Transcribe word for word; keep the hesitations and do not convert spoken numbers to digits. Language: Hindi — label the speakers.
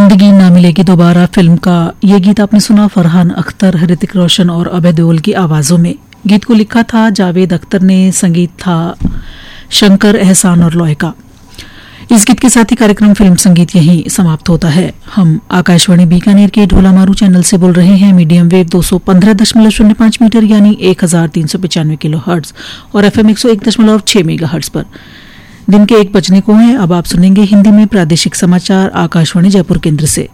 Speaker 1: जिंदगी ना मिलेगी दोबारा फिल्म का ये गीत आपने सुना फरहान अख्तर, ऋतिक रोशन और अभय देओल की आवाजों में। गीत को लिखा था जावेद अख्तर ने, संगीत था शंकर, एहसान और लॉय का। इस गीत के साथ ही कार्यक्रम फिल्म संगीत यहीं समाप्त होता है। हम आकाशवाणी बीकानेर के ढोला मारू चैनल से बोल रहे हैं। मीडियम वेव दो सौ पंद्रह दशमलव शून्य पांच मीटर यानी एक हजार तीन सौ पचानवे किलो हर्ट्ज और एफ एम एक सौ एक दशमलव छह मेगा हर्ट्ज पर। दिन के एक बजने को है। अब आप सुनेंगे हिंदी में प्रादेशिक समाचार आकाशवाणी जयपुर केंद्र से।